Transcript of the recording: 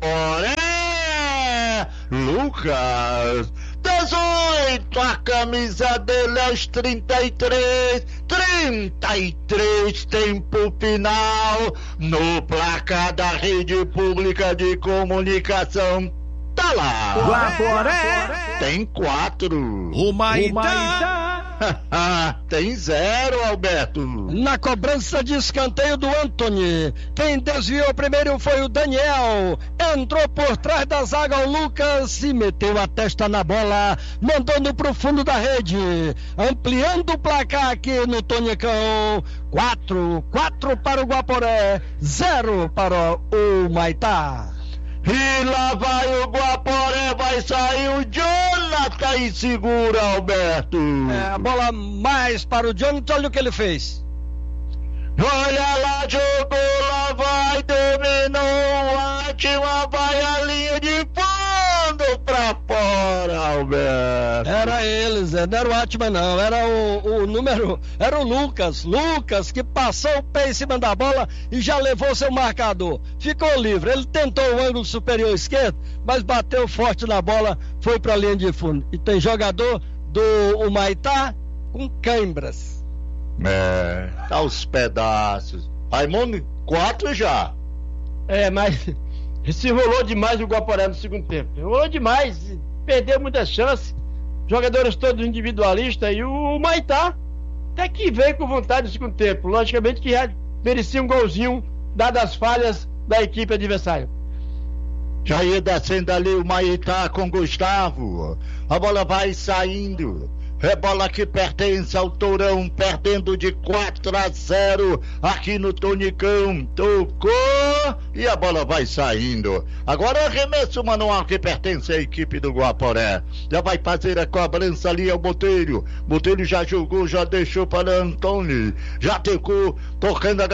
Guaporé, Lucas. 18, a camisa dele é os 33, tempo final, no placar da Rede Pública de Comunicação, tá lá. Guaporé tem 4. Humaitá tem 0, Alberto. Na cobrança de escanteio do Antony, quem desviou primeiro foi o Daniel, entrou por trás da zaga o Lucas e meteu a testa na bola, mandando pro fundo da rede, ampliando o placar aqui no Tonicão. 4 para o Guaporé, 0 para o Humaitá. E lá vai o Guaporé, vai sair o Jonathan e segura, Alberto. A bola mais para o Jonathan, olha o que ele fez. Olha lá, jogou, lá vai, dominou, Atman, vai a linha de fundo pra fora, Alberto. Era eles, não era o Atman não, era o número, era o Lucas que passou o pé em cima da bola e já levou seu marcador, ficou livre, ele tentou o ângulo superior esquerdo, mas bateu forte na bola, foi pra linha de fundo, e tem jogador do Humaitá com câimbras. Tá os pedaços. Raimundo, 4 já. Mas se enrolou demais o Guaporé no segundo tempo. Enrolou demais, perdeu muitas chances. Jogadores todos individualistas e o Humaitá até que veio com vontade no segundo tempo. Logicamente que já merecia um golzinho, dadas as falhas da equipe adversária. Já ia descendo ali o Humaitá com Gustavo. A bola vai saindo. É bola que pertence ao Tourão, perdendo de 4-0 aqui no Tonicão. Tocou e a bola vai saindo. Agora arremesso manual que pertence à equipe do Guaporé. Já vai fazer a cobrança ali ao Botelho. Botelho já jogou, já deixou para Antônio. Já tocou, tocando a